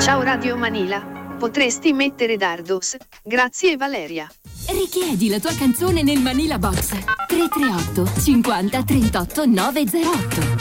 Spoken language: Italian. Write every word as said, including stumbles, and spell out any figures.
Ciao Radio Manila, potresti mettere Dardos? Grazie Valeria. Richiedi la tua canzone nel Manila Box tre tre otto cinquanta trentotto nove zero otto.